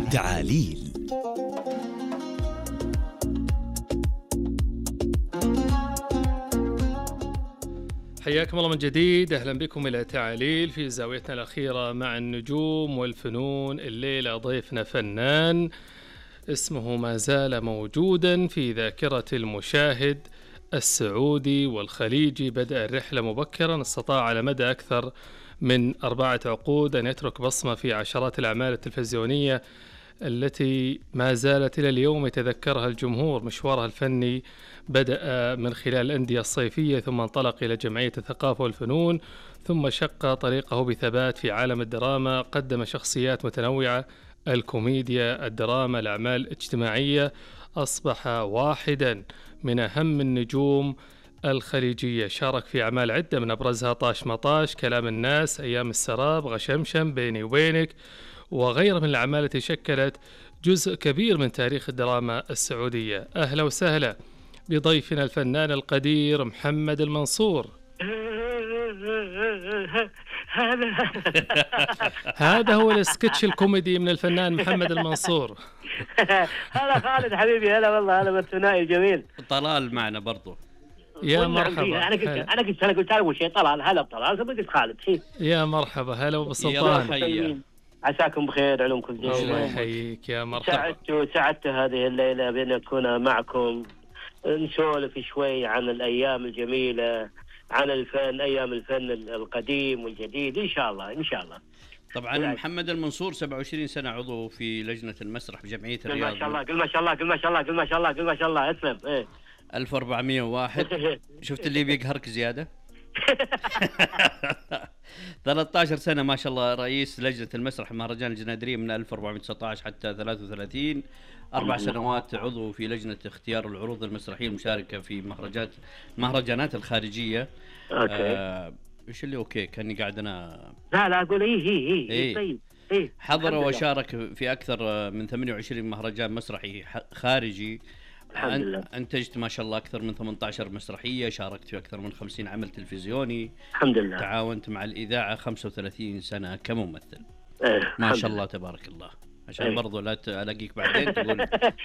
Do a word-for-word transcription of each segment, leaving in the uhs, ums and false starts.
تعاليل. حياكم الله من جديد، أهلا بكم إلى تعاليل في زاويتنا الأخيرة مع النجوم والفنون. الليلة ضيفنا فنان اسمه ما زال موجودا في ذاكرة المشاهد السعودي والخليجي. بدأ الرحلة مبكرا، استطاع على مدى أكثر من أربعة عقود أن يترك بصمة في عشرات الأعمال التلفزيونية التي ما زالت إلى اليوم يتذكرها الجمهور. مشوارها الفني بدأ من خلال الأندية الصيفية، ثم انطلق إلى جمعية الثقافة والفنون، ثم شق طريقه بثبات في عالم الدراما. قدم شخصيات متنوعة، الكوميديا، الدراما، الأعمال الاجتماعية. أصبح واحدا من أهم النجوم الخليجية. شارك في أعمال عدة من أبرزها طاش مطاش، كلام الناس، أيام السراب، غشمشم، بيني وبينك، وغيرها من الأعمال التي شكلت جزء كبير من تاريخ الدراما السعودية. أهلا وسهلا بضيفنا الفنان القدير محمد المنصور. هذا هو السكتش الكوميدي من الفنان محمد المنصور. هلا خالد حبيبي، هلا والله، هلا بالثنائي الجميل. طلال معنا برضو. يا مرحبا. انا قلت انا قلت انا قلت اول شيء طلال، هلا بطلال، ثم قلت خالد. يا مرحبا، هلا وبسلطان. عساكم بخير، علومكم زين. الله يحييك، يا مرحبا. سعدت سعدت هذه الليله بان اكون معكم، نسولف شوي عن الايام الجميله، عن الفن، ايام الفن القديم والجديد، ان شاء الله ان شاء الله. طبعا محمد المنصور سبعة وعشرين سنه عضو في لجنه المسرح بجمعيه الرياض. ما شاء الله، قل ما شاء الله، قل ما شاء الله، قل ما شاء الله، قل ما شاء الله، اسلم. ايه ألف وأربعمائة وواحد. شفت اللي بيقهرك زياده. ثلاثة عشر سنه ما شاء الله، رئيس لجنه المسرح مهرجان الجنادريه من ألف وأربعمائة وتسعة عشر حتى ثلاثة وثلاثين. أربع سنوات عضو في لجنة اختيار العروض المسرحية المشاركة في مهرجانات مهرجانات الخارجية. اوكي. آه ايش اللي اوكي كاني قاعد انا لا لا اقول ايه ايه ايه طيب ايه. حضر وشارك في اكثر من ثمانية وعشرين مهرجان مسرحي خارجي. الحمد لله. انتجت ما شاء الله اكثر من ثمانية عشر مسرحية، شاركت في اكثر من خمسين عمل تلفزيوني. الحمد لله. تعاونت مع الاذاعة خمسة وثلاثين سنة كممثل. ايه ما شاء الله تبارك الله، عشان أيه. برضو لا الاقيك بعدين تقول.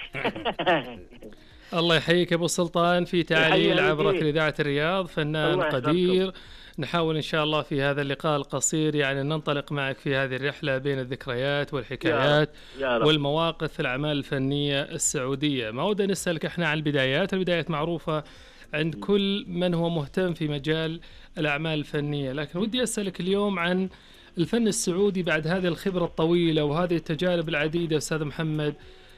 الله يحييك ابو سلطان في تعاليل عبر اذاعه الرياض، فنان قدير. نحاول ان شاء الله في هذا اللقاء القصير يعني ننطلق معك في هذه الرحله بين الذكريات والحكايات يا رب. والمواقف في الاعمال الفنيه السعوديه. ما ودنا نسالك احنا عن البدايات، البدايات معروفه عند كل من هو مهتم في مجال الاعمال الفنيه، لكن ودي اسالك اليوم عن الفن السعودي بعد هذه الخبرة الطويلة وهذه التجارب العديدة. أستاذ محمد،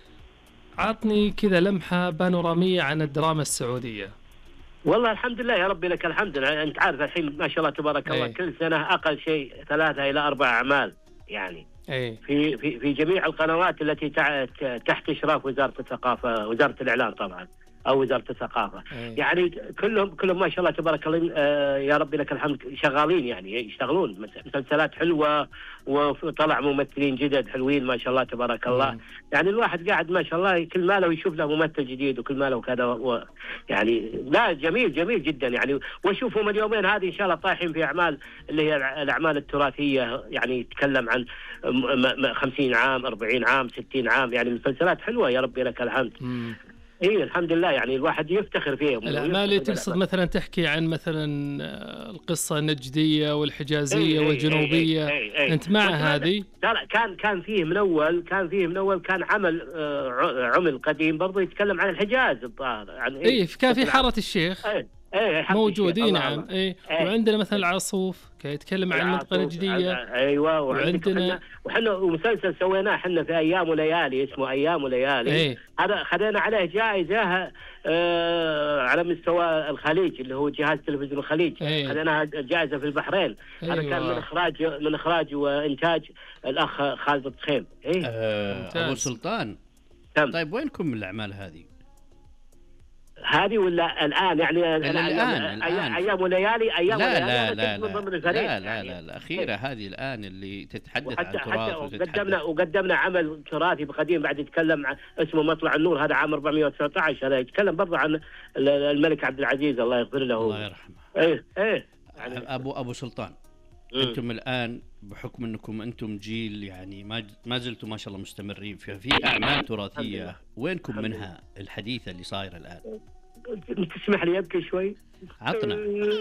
عطني كذا لمحة بانورامية عن الدراما السعودية. والله الحمد لله يا ربي لك الحمد. أنت عارف الحين ما شاء الله تبارك الله، كل سنة أقل شيء ثلاثة إلى أربع أعمال يعني أي. في في في جميع القنوات التي تحت إشراف وزارة الثقافة، وزارة الإعلام طبعا، أو وزارة الثقافة. أي. يعني كلهم كلهم ما شاء الله تبارك الله، آه يا ربي لك الحمد، شغالين يعني يشتغلون مسلسلات حلوة، وطلع ممثلين جدد حلوين ما شاء الله تبارك الله. مم. يعني الواحد قاعد ما شاء الله كل ما له يشوف له ممثل جديد، وكل ما له كذا و... يعني لا جميل جميل جدا يعني. واشوفهم اليومين هذه ان شاء الله طايحين في اعمال اللي هي الاعمال التراثية، يعني يتكلم عن خمسين عام، أربعين عام، ستين عام، يعني مسلسلات حلوة يا ربي لك الحمد. مم. ايه الحمد لله، يعني الواحد يفتخر فيهم. الأعمال اللي تقصد مثلا تحكي عن مثلا القصة النجدية والحجازية ايه والجنوبية. ايه ايه ايه. أنت مع هذه؟ لا كان كان فيه من أول كان فيه من أول كان عمل آه عمل قديم برضه يتكلم عن الحجاز الظاهر، عن ايه, إيه كان في حارة الشيخ. ايه ايه موجودين نعم. ايه. ايه. وعندنا مثلا العصوف كي يتكلم عن المنطقة النجدية. ايوه. وعندنا وحنا ومسلسل سويناه حنا في ايام وليالي اسمه ايام وليالي. ايه. هذا خذينا عليه جائزة آه على مستوى الخليج، اللي هو جهاز تلفزيون الخليج. ايه. خذينا جائزة في البحرين. أيوة. هذا كان من اخراج من اخراج وانتاج الاخ خالد الطخيم. ايه. آه ابو سلطان. تم. طيب وينكم من الاعمال هذه؟ هذه ولا الآن يعني الآن, الآن, الآن. أيام وليالي أيام لا وليالي لا لا لا, لا, لا, لا, لا الأخيرة هذه الآن اللي تتحدث عن تراث وقدمنا وقدمنا عمل تراثي قديم بعد يتكلم عن اسمه مطلع النور، هذا عام أربعمائة وتسعة عشر. هذا يتكلم برضه عن الملك عبد العزيز الله يغفر له. الله يرحمه. إيه إيه يعني أبو أبو سلطان انتم الان بحكم انكم انتم جيل يعني ما ما زلتوا ما شاء الله مستمرين في في اعمال تراثيه، وينكم منها الحديثه اللي صايره الان؟ تسمح لي ابكي شوي؟ عطنا.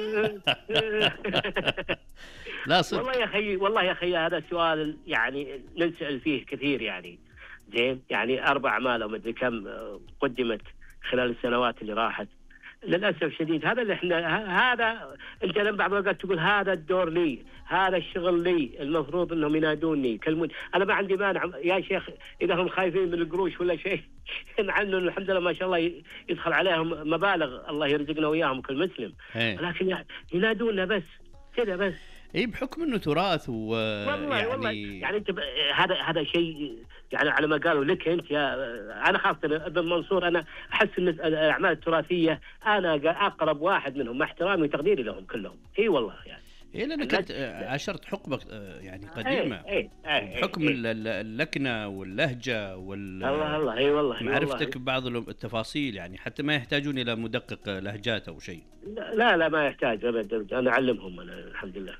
لا صدق والله يا اخي، والله يا اخي هذا سؤال يعني ننسأل فيه كثير يعني. زين يعني اربع اعمال او مدري كم قدمت خلال السنوات اللي راحت. للاسف شديد هذا اللي احنا هذا انت لما بعض الاوقات تقول هذا الدور لي، هذا الشغل لي، المفروض انهم ينادوني يكلمون. انا ما عندي مانع يا شيخ اذا هم خايفين من القروش ولا شيء عنه الحمد لله ما شاء الله يدخل عليهم مبالغ، الله يرزقنا وياهم كل مسلم، لكن ينادونا بس كذا بس. اي بحكم انه تراث و والله يعني والله يعني انت هذا هذا شيء يعني على ما قالوا لك انت يا انا خاصه ابن منصور، انا احس ان الاعمال التراثيه انا اقرب واحد منهم مع احترامي وتقديري لهم كلهم. اي والله يعني إيه لأنك كنت عاشرت حقبة يعني قديمة. ايه ايه بحكم ايه اللكنة واللهجة وال الله الله اي والله معرفتك ببعض التفاصيل يعني حتى ما يحتاجون إلى مدقق لهجات أو شيء. لا لا ما يحتاج أبدا، أنا أعلمهم أنا الحمد لله.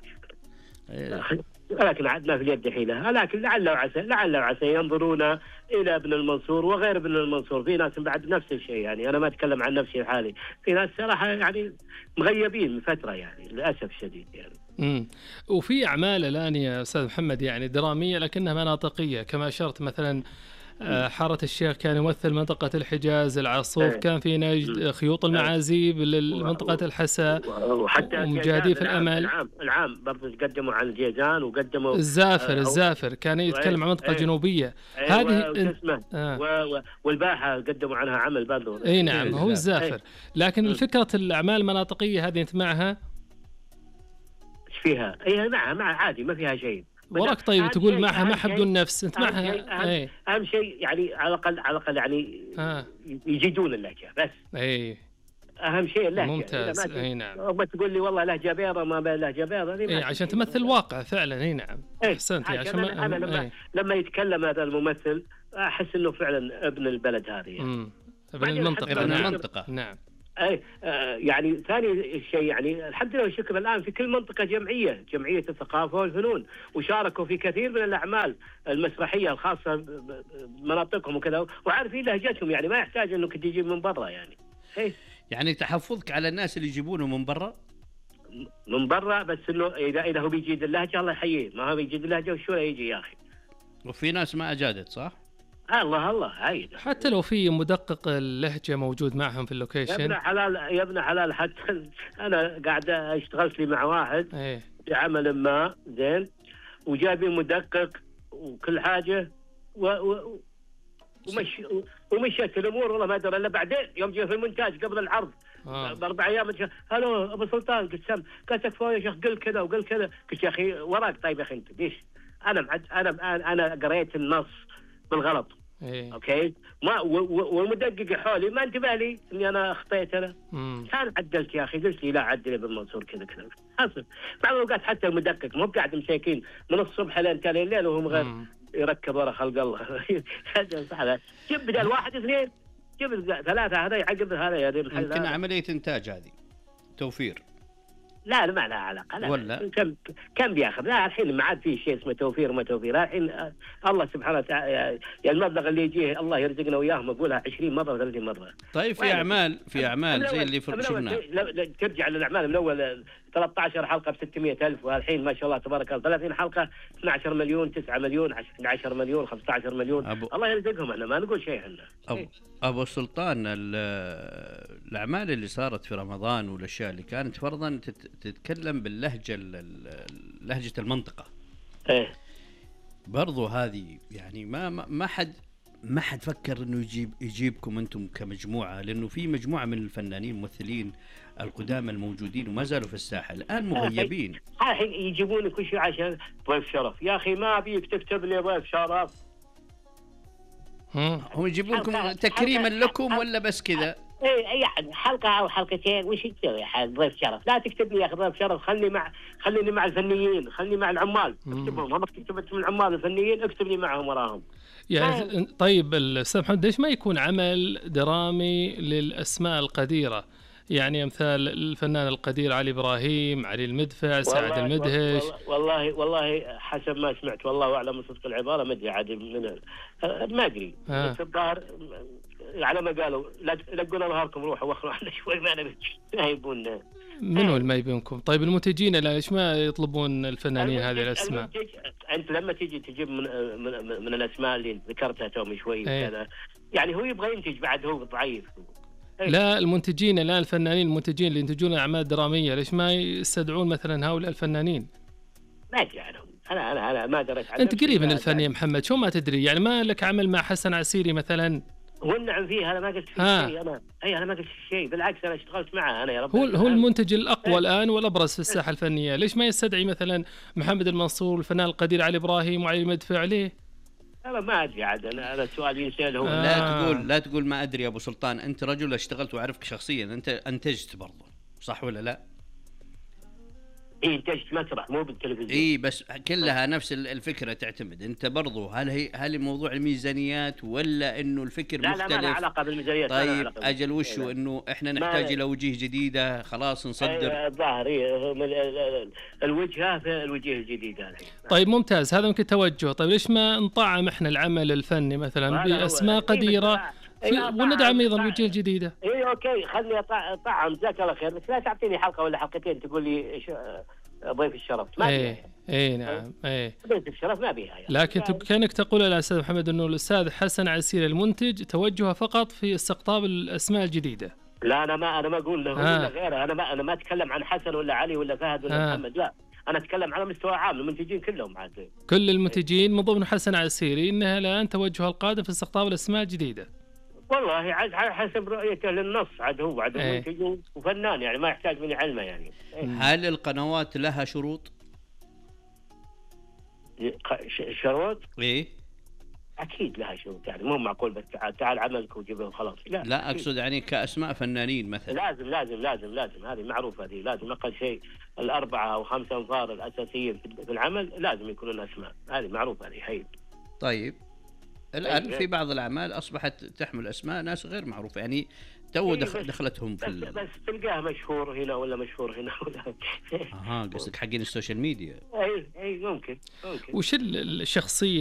لكن عدنا في اليد حيلة، لكن لعل وعسى لعل وعسى ينظرون إلى ابن المنصور وغير ابن المنصور. في ناس بعد نفس الشيء يعني، أنا ما أتكلم عن نفسي الحالي، في ناس صراحة يعني مغيبين من فترة يعني للأسف الشديد يعني. امم وفي أعمال الآن يا أستاذ محمد يعني درامية لكنها مناطقية، كما أشرت مثلا حارة الشيخ كان يمثل منطقة الحجاز، العصوف كان في نجد، خيوط المعازيب لمنطقة الحسا، وحتى ومجاديف الأمل. العام العام برضه قدموا عن الجيزان وقدموا الزافر آه الزافر كان يتكلم عن منطقة جنوبية هذه اسمه آه. والباحة قدموا عنها عمل برضه. اي نعم هو الزافر، لكن الفكرة الأعمال المناطقية هذه انت معها؟ ايش فيها؟ اي معها مع عادي ما فيها شيء. وراك طيب تقول معها ما حبوا النفس انت معها. أهم, أهم, اهم شيء يعني على الاقل على الاقل يعني آه. يجيدون اللهجه بس. اي اهم شيء اللهجه. ممتاز. اي نعم. ما تقول لي والله لهجه بيضاء ما لهجه بيضاء اي عشان تمثل الواقع فعلا. اي نعم احسنت. عشان, عشان انا, أنا لما ايه. لما يتكلم هذا الممثل احس انه فعلا ابن البلد هذه يعني. امم ابن المنطقه. ابن المنطقه نعم. اي آه يعني ثاني شيء يعني الحمد لله والشكر الان في كل منطقه جمعيه جمعيه الثقافه والفنون، وشاركوا في كثير من الاعمال المسرحيه الخاصه بمناطقهم وكذا، وعارفين لهجتهم يعني ما يحتاج انك تجيب من برا يعني. اي يعني تحفظك على الناس اللي يجيبونه من برا؟ من برا بس انه اذا اذا هو بيجيد اللهجه الله يحييه، ما هو بيجيد اللهجه وشو يجي يا اخي. وفي ناس ما اجادت صح؟ الله الله هاي حتى لو في مدقق اللهجة موجود معهم في اللوكيشن. يا ابن حلال يا ابن حلال حتى أنا قاعد اشتغلت لي مع واحد ايه. بعمل ما زين وجابي مدقق وكل حاجة و... و... ومش ومشيت الأمور والله ما أدري إلا بعدين يوم جاء في المونتاج قبل العرض آه. بأربع أيام هلو أبو سلطان قلت سم قلت كفاية يا شيخ قل كذا وقل كذا قلت يا أخي وراك طيب يا أخي أنت ليش أنا معد... أنا أنا قريت النص بالغلط. إيه. اوكي ما والمدقق حولي ما انتبه لي اني انا اخطيت انا كان عدلت يا اخي قلت لي لا عدل ابن منصور كذا كذا حصل. بعض الاوقات حتى المدقق مو قاعد مساكين من الصبح لين تالي الليل وهم غير يركب ورا خلق الله. جيب بدل واحد اثنين جيب ثلاثه هذا يعقب هذا يا ذي الحل. يمكن عمليه انتاج هذه توفير. لا لا ما لها علاقه لا. ولا كم كم بياخذ؟ لا الحين ما عاد في شيء اسمه توفير وما توفير. الحين الله سبحانه وتعالى يعني المبلغ اللي يجيه الله يرزقنا وياهم اقولها عشرين مره وثلاثين مره. طيب في اعمال في اعمال زي اللي شفناه ترجع للاعمال من اول ثلاثة عشر حلقه ب ستمائة ألف والحين ما شاء الله تبارك الله ثلاثين حلقه اثنا عشر مليون تسعة مليون احد عشر مليون خمسة عشر مليون. أبو... الله يرزقهم احنا ما نقول شيء احنا. أبو... ابو سلطان الاعمال اللي صارت في رمضان والاشياء اللي كانت فرضا تتكلم باللهجه لهجه المنطقه. ايه برضو هذه يعني ما ما حد ما حد فكر انه يجيب يجيبكم انتم كمجموعه، لانه في مجموعه من الفنانين الممثلين القدامى الموجودين وما زالوا في الساحه الان مغيبين. الحين يجيبون كل شيء عشان ضيف شرف. يا اخي ما ابيك تكتب لي ضيف شرف. هم يجيبونكم تكريما لكم ولا بس كذا؟ ايه يعني حلقه او حلقتين وش تسوي ضيف شرف؟ لا تكتب لي يا اخي ضيف شرف، خلني مع خليني مع الفنيين، خلني مع العمال اكتبهم. هم كتبت من العمال الفنيين اكتب لي معهم وراهم يعني. طيب الاستاذ محمد ليش ما يكون عمل درامي للاسماء القديره؟ يعني أمثال الفنان القدير علي إبراهيم، علي المدفع، سعد والله المدهش. والله والله حسب ما سمعت، والله أعلم من صدق العبارة، ما أدري عاد من ما أدري آه. بس الظاهر على ما قالوا لقونا نهاركم روحوا واخروا على شوي، ما نبي ما يبون. منو اللي ما يبينكم؟ طيب المنتجين ليش ما يطلبون الفنانين هذه الأسماء؟ المنتج انت لما تيجي تجيب من من, من الاسماء اللي ذكرتها توم شوي وكذا، يعني هو يبغى ينتج بعد، هو ضعيف. لا المنتجين الآن، الفنانين المنتجين اللي ينتجون أعمال درامية، ليش ما يستدعون مثلا هؤلاء الفنانين؟ ما أدري عنهم، أنا أنا أنا ما دريت عنهم. أنت قريب من الفن يا محمد، شو ما تدري؟ يعني ما لك عمل مع حسن عسيري مثلا؟ والنعم فيه، أنا ما قلت فيه شيء، أنا أي أنا ما قلت شيء، بالعكس أنا اشتغلت معه أنا يا رب. هو هو المنتج الأقوى أه. الآن والأبرز في الساحة الفنية، ليش ما يستدعي مثلا محمد المنصور والفنان القدير علي إبراهيم وعلي المدفع ليه؟ أنا ما أدري عاد، أنا هذا السؤال ينسأل هو. آه. لا تقول لا تقول ما أدري يا أبو سلطان، أنت رجل اشتغلت وأعرفك شخصيا، أنت أنتجت برضه صح ولا لا؟ إيه انتجت مسرح مو بالتلفزيون. إيه بس كلها نفس الفكرة تعتمد، أنت برضو هل هي هل موضوع الميزانيات ولا إنه الفكر لا مختلف؟ لا ما له علاقة بالميزانيات. طيب أجل وشو إنه إحنا نحتاج إلى وجيه جديدة خلاص نصدر. الظاهر إيه الوجهة في الوجيه الجديدة. طيب ممتاز، هذا ممكن توجه. طيب ليش ما نطعم إحنا العمل الفني مثلا بأسماء قديرة وندعم أيضا الوجيه الجديدة؟ إيه أوكي خلني طعم جزاك الله خير، بس لا تعطيني حلقة ولا حلقتين تقول لي ضيف الشرف. ما ايه ايه نعم ايه ضيف الشرف ما بيها يعني. لكن يعني كانك تقول يا استاذ محمد انه الاستاذ حسن عسيري المنتج توجهه فقط في استقطاب الاسماء الجديده. لا انا ما انا ما اقول له آه. ولا غيره، انا ما انا ما اتكلم عن حسن ولا علي ولا فهد ولا آه. محمد، لا انا اتكلم على مستوى عام، المنتجين كلهم عاد. كل المنتجين من ضمن حسن عسيري انها الان توجهها القادم في استقطاب الاسماء الجديده. والله عاد حسب رؤيته للنص، عاد هو عاد ايه. منتج وفنان يعني ما يحتاج مني علمه يعني. ايه. هل القنوات لها شروط؟ شروط؟ ايه اكيد لها شروط، يعني مو معقول بس تعال تعال عملك وجيبه وخلاص. لا لا اقصد يعني كاسماء فنانين مثلا. لازم لازم لازم لازم هذه معروفه، هذه لازم اقل شيء الاربعه او خمسه انفار الاساسيين في العمل لازم يكونون اسماء، هذه معروفه هذه حي. طيب الان في بعض الاعمال اصبحت تحمل اسماء ناس غير معروفه، يعني تو دخل دخلتهم في بس, بس تلقاه مشهور هنا ولا مشهور هنا ولا اها قصدك حقين السوشيال ميديا. اي اي ممكن ممكن. وش الشخصيه